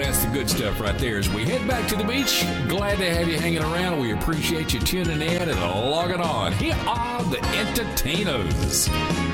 that's the good stuff right there. As we head back to the beach, glad to have you hanging around. We appreciate you tuning in and logging on. Here are the entertainers.